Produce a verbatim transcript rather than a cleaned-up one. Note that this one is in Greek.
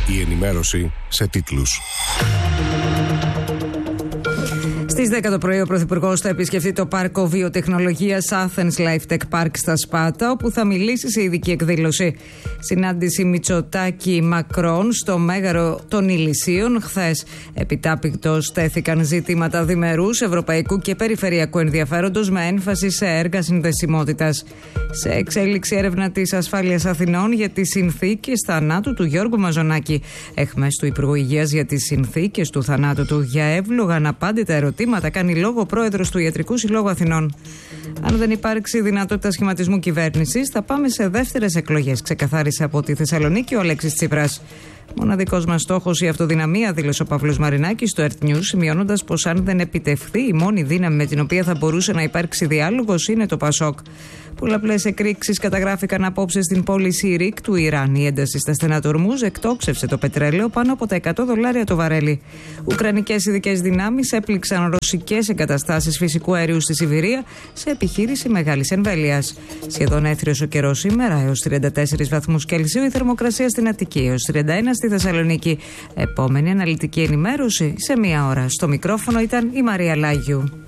Η ενημέρωση σε τίτλους. Στις δέκα το πρωί ο Πρωθυπουργός θα επισκεφτεί το πάρκο βιοτεχνολογίας Athens Life Tech Park στα Σπάτα, όπου θα μιλήσει σε ειδική εκδήλωση. Συνάντηση Μητσοτάκη-Μακρόν στο Μέγαρο των Ηλυσίων χθες. Επιτάπητος τέθηκαν ζητήματα διμερούς, ευρωπαϊκού και περιφερειακού ενδιαφέροντος με έμφαση σε έργα συνδεσιμότητας. Σε εξέλιξη έρευνα της Ασφάλειας Αθηνών για τις συνθήκες θανάτου του Γιώργου Μαζονάκη. Εχμές του Υπουργού Υγείας για τις συνθήκες του θανάτου του. Για εύλογα αναπάντητα ερωτήματα κάνει λόγο ο πρόεδρος του Ιατρικού Συλλόγου Αθηνών. Αν δεν υπάρξει δυνατότητα σχηματισμού κυβέρνησης, θα πάμε σε δεύτερες εκλογές, ξεκαθάρισε από τη Θεσσαλονίκη ο Αλέξης Τσίπρας. Μοναδικός μας στόχος η αυτοδυναμία, δήλωσε ο Παύλος Μαρινάκης στο Earth News, σημειώνοντας πως αν δεν επιτευχθεί, η μόνη δύναμη με την οποία θα μπορούσε να υπάρξει διάλογος είναι το Πασόκ. Πολλαπλές εκρήξεις καταγράφηκαν απόψε στην πόλη Σιρίκ του Ιράν. Η ένταση στα στενά του Ορμούζ εκτόξευσε το πετρέλαιο πάνω από τα εκατό δολάρια το βαρέλι. Ουκρανικές ειδικές δυνάμεις έπληξαν ρωσικές εγκαταστάσεις φυσικού αερίου στη Σιβηρία σε επιχείρηση μεγάλης εμβέλειας. Σχεδόν έθριος ο καιρός σήμερα, έως τριάντα τέσσερις βαθμούς Κελσίου, η θερμοκρασία στην Αττική έως τριάντα ένα στη Θεσσαλονίκη. Επόμενη αναλυτική ενημέρωση σε μία ώρα. Στο μικρόφωνο ήταν η Μαρία Λάγιου.